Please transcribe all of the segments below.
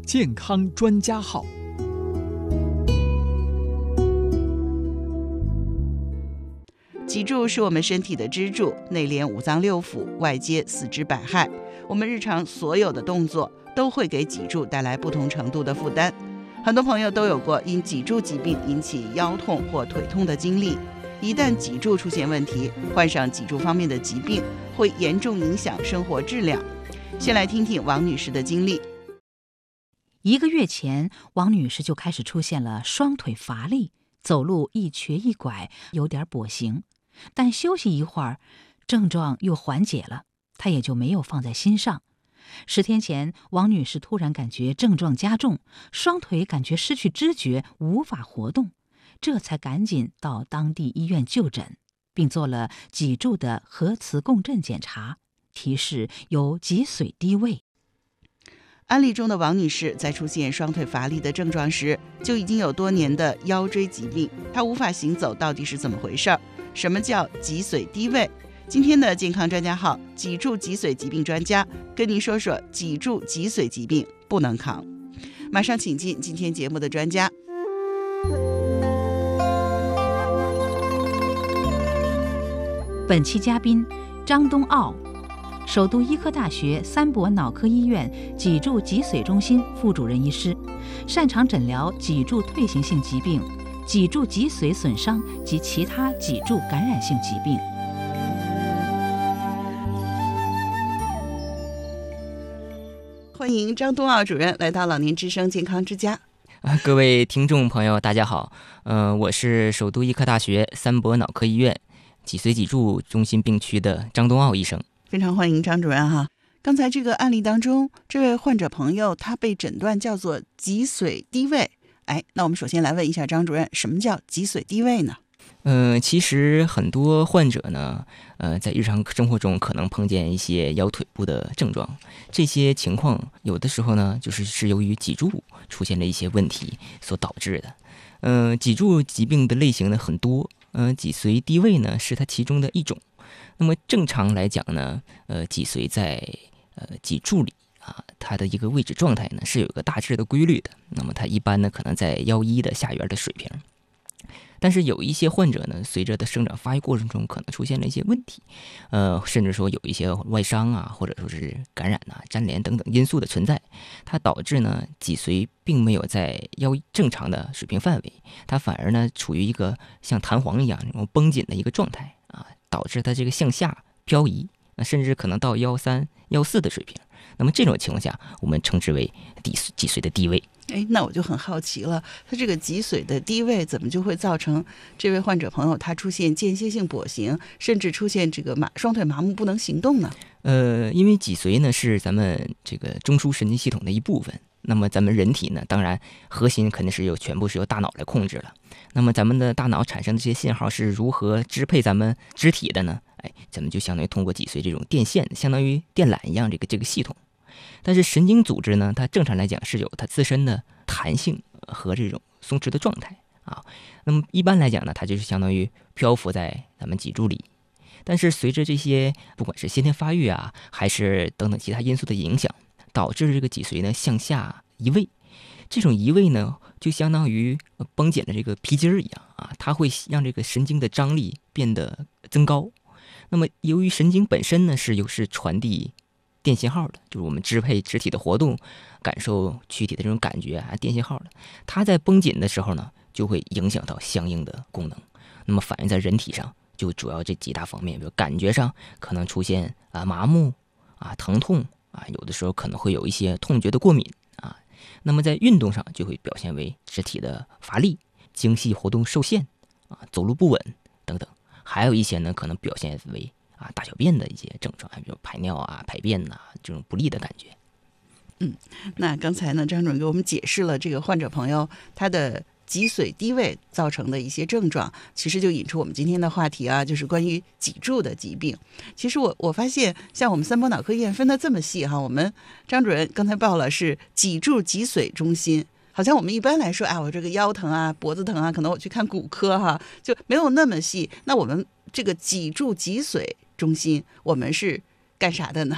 健康专家号。 脊柱是我们身体的支柱，内连五脏六腑，外接四肢百骸。我们日常所有的动作都会给脊柱带来不同程度的负担。很多朋友都有过因脊柱疾病引起腰痛或腿痛的经历。一旦脊柱出现问题，患上脊柱方面的疾病，会严重影响生活质量。先来听听王女士的经历。 1个月前，王女士就开始出现了双腿乏力，走路一瘸一拐，有点跛行。但休息一会儿，症状又缓解了，她也就没有放在心上。10天前，王女士突然感觉症状加重，双腿感觉失去知觉，无法活动，这才赶紧到当地医院就诊，并做了脊柱的核磁共振检查，提示有脊髓低位。 案例中的王女士在出现双腿乏力的症状时，就已经有多年的腰椎疾病。她无法行走到底是怎么回事？什么叫脊髓低位？今天的健康专家号脊柱脊髓疾病专家跟您说说脊柱脊髓疾病不能扛。马上请进今天节目的专家。 本期嘉宾张东傲，首都医科大学三博脑科医院脊柱脊髓中心副主任医师，擅长诊疗脊柱退行性疾病、脊柱脊髓损伤及其他脊柱感染性疾病。 欢迎张东傲主任来到老年之声健康之家。 各位听众朋友大家好，我是首都医科大学三博脑科医院脊髓脊柱中心病区的张东傲医生。 非常欢迎张主任哈。刚才这个案例当中，这位患者朋友他被诊断叫做脊髓低位。那我们首先来问一下张主任，什么叫脊髓低位呢？ 其实很多患者呢，在日常生活中可能碰见一些腰腿部的症状，这些情况有的时候呢，是由于脊柱出现了一些问题所导致的。脊柱疾病的类型呢很多，脊髓低位呢是它其中的一种。那么正常来讲呢，脊髓在脊柱里它的一个位置状态呢是有一个大致的规律的。那么它一般呢可能在腰一的下缘的水平。但是有一些患者呢，随着的生长发育过程中可能出现了一些问题，甚至说有一些外伤或者说是感染粘连等等因素的存在，它导致呢脊髓并没有在腰正常的水平范围，它反而呢处于一个像弹簧一样那种绷紧的一个状态导致它这个向下漂移，甚至可能到腰3、腰4的水平。那么这种情况下，我们称之为脊髓的低位。 那我就很好奇了，它这个脊髓的低位怎么就会造成这位患者朋友他出现间歇性跛行，甚至出现这个双腿麻木不能行动呢？ 因为脊髓呢是咱们这个中枢神经系统的一部分。那么咱们人体呢，当然核心肯定是全部是由大脑来控制了。那么咱们的大脑产生的这些信号是如何支配咱们肢体的呢？咱们就相当于通过脊髓这种电线，相当于电缆一样这个系统。但是神经组织呢，它正常来讲是有它自身的弹性和这种松弛的状态那么一般来讲呢，它就是相当于漂浮在咱们脊柱里。但是随着这些不管是先天发育还是等等其他因素的影响，导致这个脊髓呢向下移位。这种移位呢，就相当于绷紧的这个皮筋儿一样它会让这个神经的张力变得增高。那么由于神经本身呢是传递电信号的，就是我们支配肢体的活动、感受躯体的这种感觉电信号的，它在绷紧的时候呢，就会影响到相应的功能。那么反映在人体上，就主要这几大方面，比如感觉上可能出现麻木疼痛有的时候可能会有一些痛觉的过敏那么在运动上就会表现为肢体的乏力、精细活动受限走路不稳等等。还有一些呢，可能表现为大小便的一些症状，比如排尿排便这种不利的感觉。 那刚才呢，张主任给我们解释了这个患者朋友他的脊髓低位造成的一些症状，其实就引出我们今天的话题就是关于脊柱的疾病。其实我发现，像我们三博脑科医院分得这么细我们张主任刚才报了是脊柱脊髓中心。好像我们一般来说我这个腰疼脖子疼可能我去看骨科就没有那么细。那我们这个脊柱脊髓中心，我们是干啥的呢？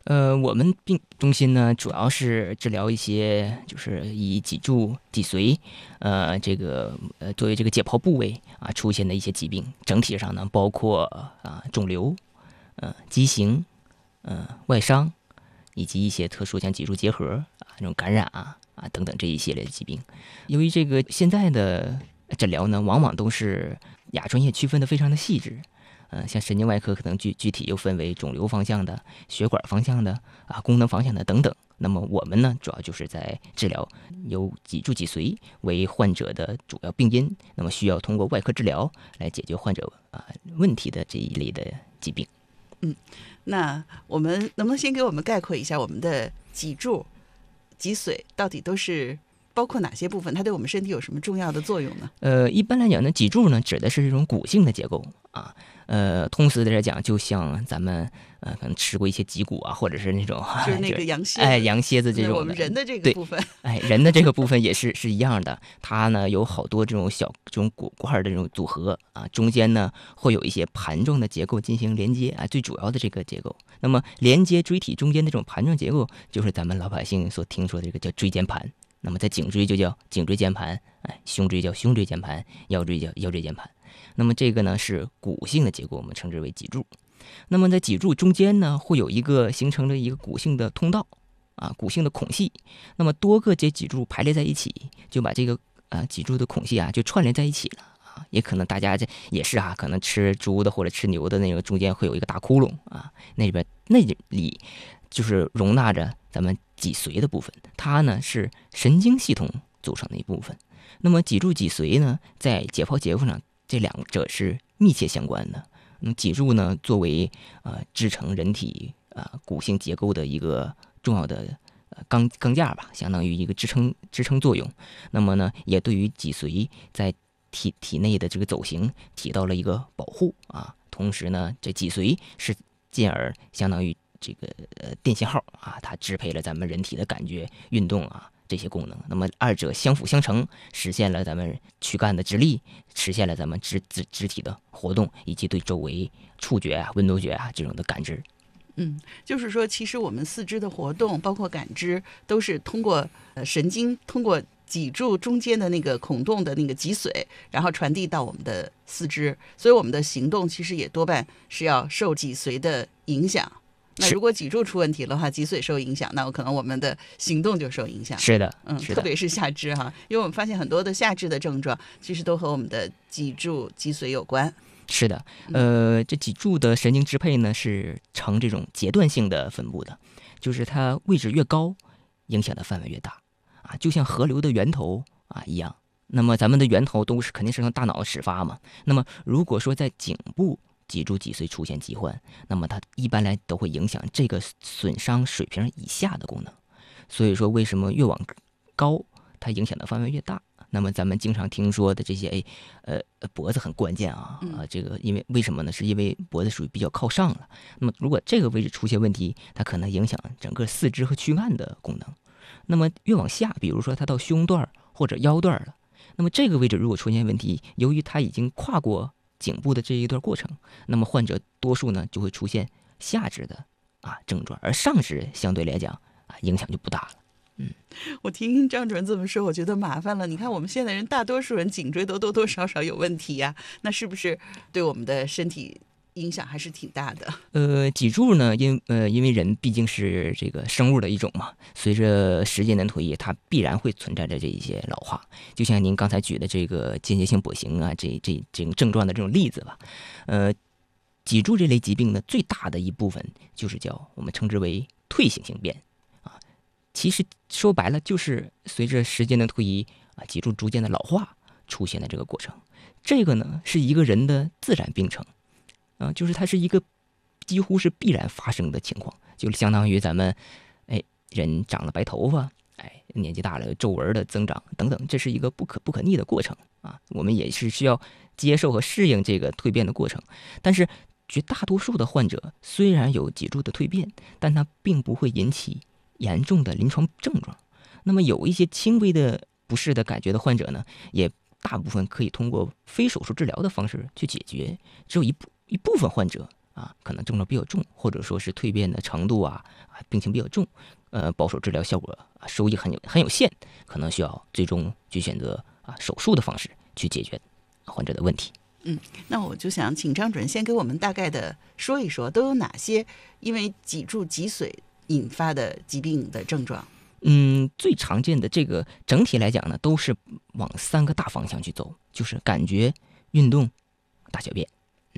我们病中心呢，主要是治疗一些就是以脊柱、脊髓，作为这个解剖部位啊出现的一些疾病。整体上呢，包括肿瘤、畸形、外伤，以及一些特殊像脊柱结核这种感染等等这一系列的疾病。由于这个现在的诊疗呢，往往都是亚专业区分的非常的细致。像神经外科可能具体又分为肿瘤方向的、血管方向的功能方向的等等。那么我们呢，主要就是在治疗由脊柱脊髓为患者的主要病因，那么需要通过外科治疗来解决患者问题的这一类的疾病。 那我们能不能先给我们概括一下我们的脊柱、脊髓到底都是包括哪些部分？它对我们身体有什么重要的作用呢？ 一般来讲呢，脊柱呢指的是这种骨性的结构啊。通俗的来讲，就像咱们可能吃过一些脊骨或者是那种就是那个羊蝎子， 羊蝎子这种的。 我们人的这个部分， 人的这个部分也是一样的。它呢有好多这种骨块的这种组合中间呢会有一些盘状的结构进行连接最主要的这个结构。那么连接椎体中间的这种盘状结构，就是咱们老百姓所听说的这个叫椎间盘。那么在颈椎就叫颈椎间盘，胸椎叫胸椎间盘，腰椎叫腰椎间盘。那么这个呢是骨性的结构，我们称之为脊柱。那么在脊柱中间呢，会有形成了一个骨性的通道骨性的孔隙。那么多个脊柱排列在一起，就把这个脊柱的孔隙就串联在一起了也可能大家这也是可能吃猪的或者吃牛的那个中间会有一个大窟窿那里就是容纳着咱们脊髓的部分，它呢是神经系统组成的一部分。那么脊柱脊髓呢，在解剖结构上，这两者是密切相关的。脊柱呢，作为支撑人体骨性结构的一个重要的钢架吧，相当于一个支撑作用。那么呢，也对于脊髓在体内的这个走行起到了一个保护同时呢，这脊髓是进而相当于这个电信号它支配了咱们人体的感觉、运动这些功能。那么二者相辅相成，实现了咱们躯干的直立，实现了咱们肢体的活动，以及对周围触觉温度觉这种的感知。 就是说其实我们四肢的活动包括感知都是通过神经，通过脊柱中间的那个孔洞的那个脊髓，然后传递到我们的四肢，所以我们的行动其实也多半是要受脊髓的影响。那如果脊柱出问题的话，脊髓受影响，那可能我们的行动就受影响。 是的， 特别是下肢因为我们发现很多的下肢的症状其实都和我们的脊柱脊髓有关。 是的，这脊柱的神经支配呢是呈这种阶段性的分布的，就是它位置越高，影响的范围越大就像河流的源头一样。那么咱们的源头肯定是从大脑始发嘛。那么如果说在颈部脊柱脊髓出现疾患，那么它一般来都会影响这个损伤水平以下的功能。所以说为什么越往高它影响的范围越大。那么咱们经常听说的这些脖子很关键这个因为为什么呢？是因为脖子属于比较靠上了。那么如果这个位置出现问题，它可能影响整个四肢和躯干的功能。那么越往下，比如说它到胸段或者腰段了，那么这个位置如果出现问题，由于它已经跨过颈部的这一段过程，那么患者多数呢就会出现下肢的症状，而上肢相对来讲影响就不大了。 我听张主任这么说，我觉得麻烦了。你看我们现在人大多数人颈椎都多多少少有问题那是不是对我们的身体影响还是挺大的？ 脊柱呢，因为人毕竟是这个生物的一种嘛，随着时间的推移，它必然会存在着这一些老化。就像您刚才举的这个间歇性跛行这种症状的这种例子吧。脊柱这类疾病呢，最大的一部分就是我们称之为退行性变其实说白了就是随着时间的推移脊柱逐渐的老化出现的这个过程。这个呢是一个人的自然病程就是它是一个几乎是必然发生的情况，就相当于咱们人长了白头发年纪大了皱纹的增长等等，这是一个不可逆的过程我们也是需要接受和适应这个蜕变的过程。但是绝大多数的患者虽然有脊柱的蜕变，但它并不会引起严重的临床症状。那么有一些轻微的不适的感觉的患者呢，也大部分可以通过非手术治疗的方式去解决。只有一部分患者可能症状比较重，或者说是蜕变的程度病情比较重，保守治疗效果收益很有限，可能需要最终去选择手术的方式去解决患者的问题。 那我就想请张主任先给我们大概的说一说，都有哪些因为脊柱脊髓引发的疾病的症状？ 最常见的这个整体来讲呢，都是往3个大方向去走，就是感觉、运动、大小便。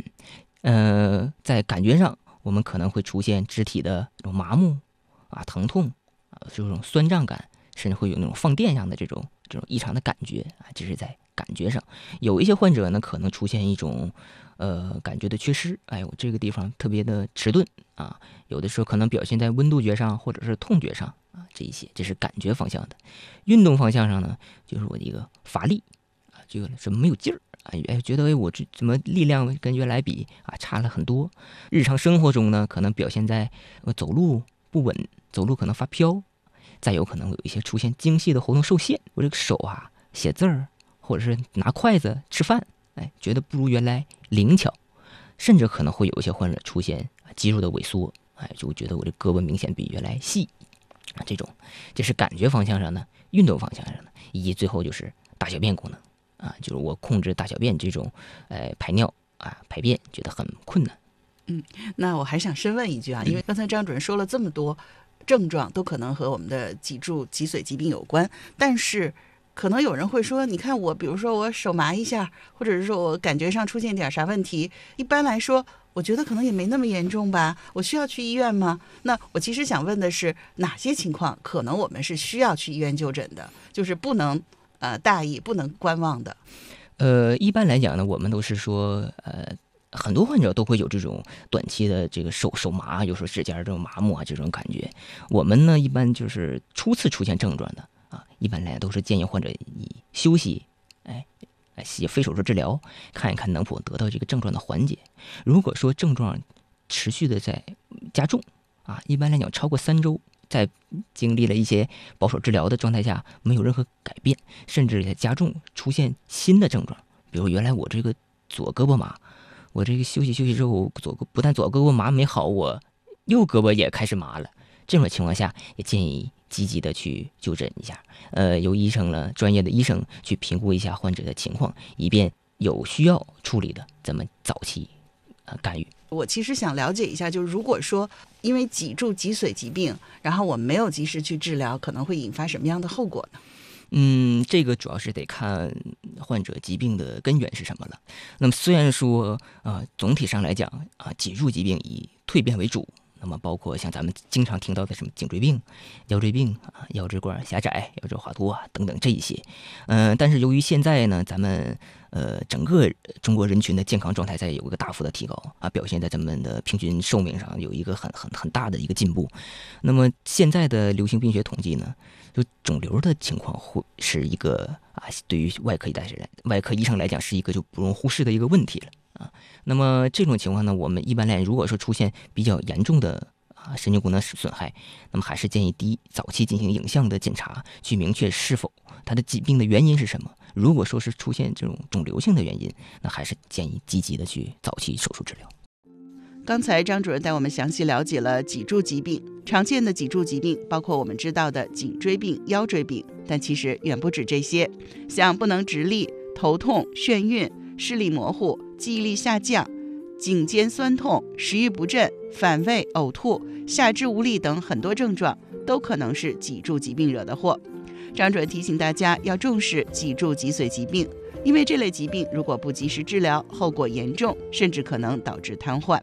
在感觉上，我们可能会出现肢体的这种麻木疼痛这种酸胀感，甚至会有那种放电上的这种异常的感觉这是在感觉上。有一些患者呢，可能出现一种感觉的缺失，我这个地方特别的迟钝有的时候可能表现在温度觉上或者是痛觉上这一些，这是感觉方向的。运动方向上呢，就是我的一个乏力就什么没有劲儿觉得我这怎么力量跟原来比差了很多。日常生活中呢，可能表现在走路不稳，走路可能发飘，再有可能有一些出现精细的活动受限，我这个手写字儿或者是拿筷子吃饭觉得不如原来灵巧，甚至可能会有一些患者出现肌肉的萎缩就觉得我这胳膊明显比原来细这是感觉方向上的。运动方向上的，以及最后就是大小便功能就是我控制大小便这种排尿排便觉得很困难。 那我还想深问一句因为刚才张主任说了这么多症状都可能和我们的脊柱脊髓疾病有关，但是可能有人会说，你看我比如说我手麻一下，或者是说我感觉上出现点啥问题，一般来说我觉得可能也没那么严重吧，我需要去医院吗？那我其实想问的是，哪些情况可能我们是需要去医院就诊的，就是不能大意，不能观望的？ 一般来讲呢，我们都是说很多患者都会有这种短期的这个手麻，有时候指尖这种麻木这种感觉。我们呢一般就是初次出现症状的一般来都是建议患者以休息写非手术治疗，看一看能否得到这个症状的缓解。如果说症状持续的在加重一般来讲超过3周，在经历了一些保守治疗的状态下没有任何改变，甚至在加重出现新的症状，比如原来我这个左胳膊麻，我这个休息之后不但左胳膊麻没好，我右胳膊也开始麻了。这种情况下也建议积极的去就诊一下，由专业的医生去评估一下患者的情况，以便有需要处理的咱们早期干预。 我其实想了解一下，就是如果说因为脊柱脊髓疾病，然后我们没有及时去治疗，可能会引发什么样的后果呢？ 这个主要是得看患者疾病的根源是什么了。那么虽然说总体上来讲脊柱疾病以蜕变为主，那么包括像咱们经常听到的什么颈椎病、腰椎病腰椎管狭窄、腰椎滑脱等等这一些，但是由于现在呢，咱们整个中国人群的健康状态在有一个大幅的提高表现在咱们的平均寿命上有一个很大的一个进步。那么现在的流行病学统计呢，就肿瘤的情况会是一个对于外科医生来讲是一个就不容忽视的一个问题了那么这种情况呢，我们一般来讲，如果说出现比较严重的神经功能损害，那么还是建议第一，早期进行影像的检查，去明确是否它的疾病的原因是什么。如果说是出现这种肿瘤性的原因，那还是建议积极的去早期手术治疗。 刚才张主任带我们详细了解了脊柱疾病，常见的脊柱疾病包括我们知道的颈椎病、腰椎病，但其实远不止这些，像不能直立、头痛、眩晕、视力模糊、记忆力下降、颈肩酸痛、食欲不振、反胃、呕吐、下肢无力等很多症状都可能是脊柱疾病惹的祸。张主任提醒大家要重视脊柱脊髓疾病，因为这类疾病如果不及时治疗，后果严重，甚至可能导致瘫痪。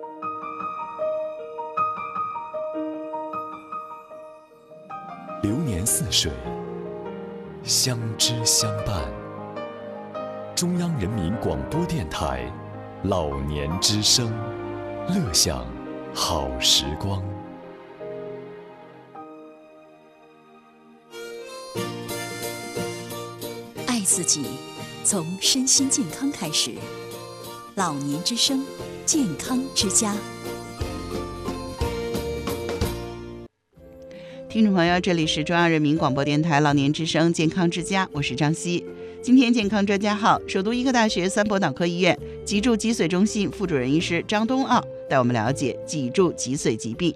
流年似水，相知相伴。中央人民广播电台老年之声，乐享好时光。 爱自己，从身心健康开始。老年之声，健康之家。 听众朋友，这里是中央人民广播电台老年之声健康之家，我是张希。今天健康专家号，首都医科大学三博脑科医院脊柱脊髓中心副主任医师张东奥带我们了解脊柱脊髓疾病。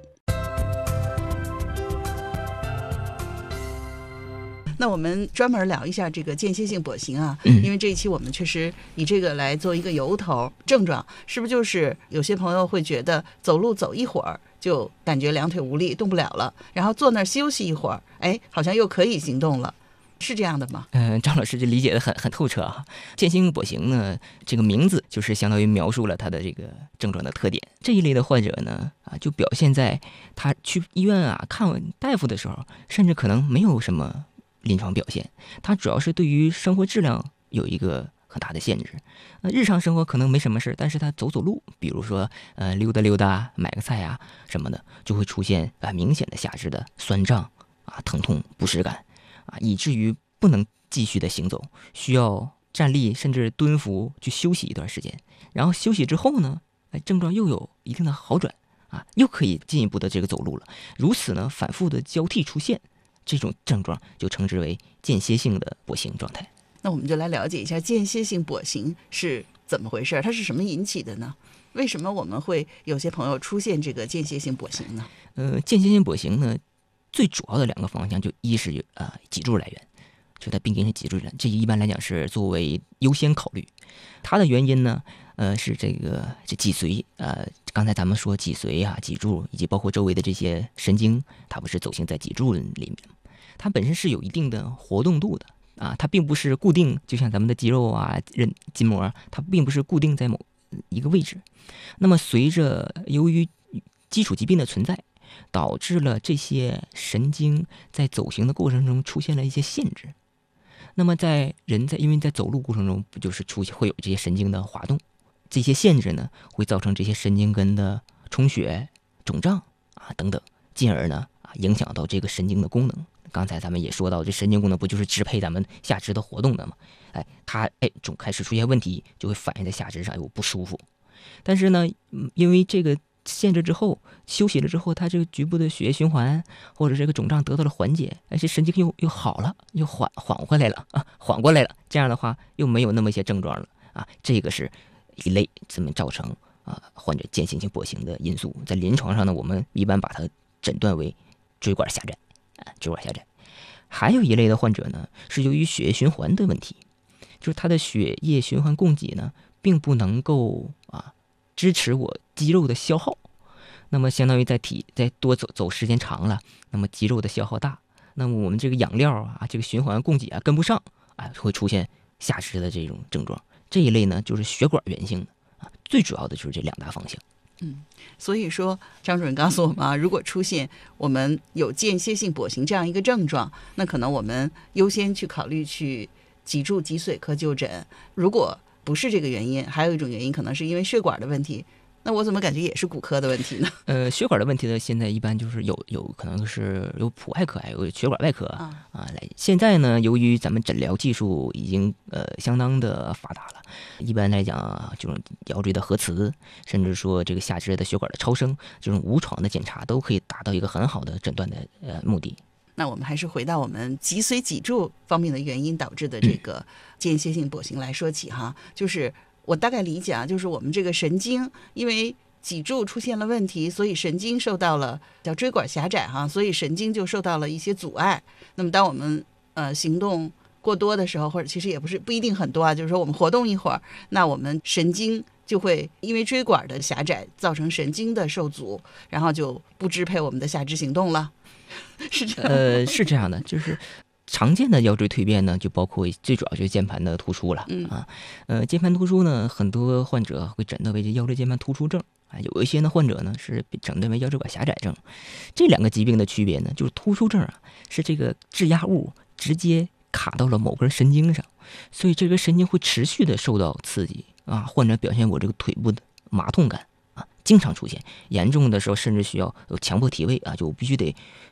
那我们专门聊一下这个间歇性跛行啊，因为这一期我们确实以这个来做一个由头，症状是不是就是有些朋友会觉得走路走一会儿就感觉两腿无力动不了了，然后坐那儿休息一会儿，哎，好像又可以行动了，是这样的吗？ 张老师就理解的很透彻啊。间歇性跛行呢，这个名字就是相当于描述了他的这个症状的特点。这一类的患者呢，就表现在他去医院看大夫的时候，甚至可能没有什么临床表现，它主要是对于生活质量有一个很大的限制。日常生活可能没什么事，但是他走路，比如说溜达溜达、买个菜什么的，就会出现明显的下肢的酸胀疼痛、不适感以至于不能继续的行走，需要站立甚至蹲伏去休息一段时间。然后休息之后呢，症状又有一定的好转又可以进一步的这个走路了。如此呢，反复的交替出现。这种症状就称之为间歇性的跛行状态。 那我们就来了解一下间歇性跛行是怎么回事，它是什么引起的呢？为什么我们会有些朋友出现这个间歇性跛行呢？ 间歇性跛行呢，最主要的两个方向就一是脊柱来源，就它病因是脊柱来源，这一般来讲是作为优先考虑。它的原因呢，是这脊髓刚才咱们说脊髓脊柱以及包括周围的这些神经，它不是走行在脊柱里面吗？它本身是有一定的活动度的它并不是固定，就像咱们的肌肉筋膜，它并不是固定在某一个位置。那么随着由于基础疾病的存在，导致了这些神经在走行的过程中出现了一些限制。那么因为在走路过程中，不就是会有这些神经的滑动，这些限制呢，会造成这些神经根的充血、肿胀等等，进而呢影响到这个神经的功能。刚才咱们也说到，这神经功能不就是支配咱们下肢的活动的吗？它总开始出现问题，就会反映在下肢上有不舒服。但是呢，因为这个限制之后，休息了之后，它这个局部的血液循环或者这个肿胀得到了缓解，这神经又好了，又缓回来了缓过来了。这样的话，又没有那么一些症状了这个是一类这么造成患者间歇性跛行的因素。在临床上呢，我们一般把它诊断为椎管狭窄。还有一类的患者呢，是由于血液循环的问题，就是他的血液循环供给呢，并不能够支持我肌肉的消耗。那么相当于在多走时间长了，那么肌肉的消耗大，那么我们这个养料这个循环供给跟不上会出现下肢的这种症状。这一类呢，就是血管源性的最主要的就是这两大方向。 所以说张主任告诉我们如果出现我们有间歇性跛行这样一个症状，那可能我们优先去考虑去脊柱脊髓科就诊。如果不是这个原因，还有一种原因可能是因为血管的问题，那我怎么感觉也是骨科的问题呢？ 血管的问题呢，现在一般就是有可能是有普外科，还有血管外科来。现在呢，由于咱们诊疗技术已经相当的发达了，一般来讲这种腰椎的核磁，甚至说这个下肢的血管的超声，这种无创的检查都可以达到一个很好的诊断的目的。 那我们还是回到我们脊髓脊柱方面的原因导致的这个间歇性跛行来说起就是我大概理解就是我们这个神经因为脊柱出现了问题，所以神经受到了叫椎管狭窄所以神经就受到了一些阻碍。那么当我们行动过多的时候，或者其实也不一定很多就是说我们活动一会儿，那我们神经就会因为椎管的狭窄造成神经的受阻，然后就不支配我们的下肢行动了。是这样是这样的，就是常见的腰椎蜕变呢，就包括最主要就是键盘的突出了键盘突出呢，很多患者会诊断为腰椎间盘突出症有一些呢患者呢是诊断为腰椎管狭窄症。这两个疾病的区别呢，就是突出症是这个质压物直接卡到了某根神经上，所以这根神经会持续的受到刺激患者表现我这个腿部的麻痛感经常出现，严重的时候甚至需要有强迫体位就必须得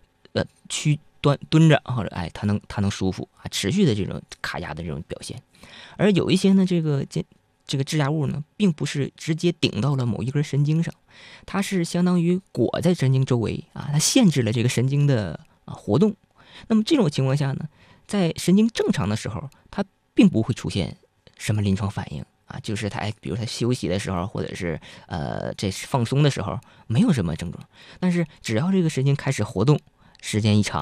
蹲着或者他能舒服持续的这种卡压的这种表现。而有一些呢这个质压物呢，并不是直接顶到了某一根神经上，它是相当于裹在神经周围它限制了这个神经的活动。那么这种情况下呢，在神经正常的时候，它并不会出现什么临床反应啊，就是他比如他休息的时候，或者是这放松的时候，没有什么症状。但是只要这个神经开始活动，时间一长